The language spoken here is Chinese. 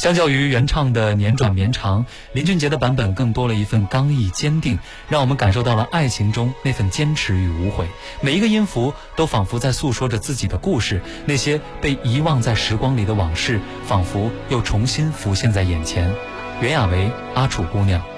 相较于原唱的年转绵长，林俊杰的版本更多了一份刚毅坚定，让我们感受到了爱情中那份坚持与无悔。每一个音符都仿佛在诉说着自己的故事，那些被遗忘在时光里的往事，仿佛又重新浮现在眼前。袁娅维，阿楚姑娘。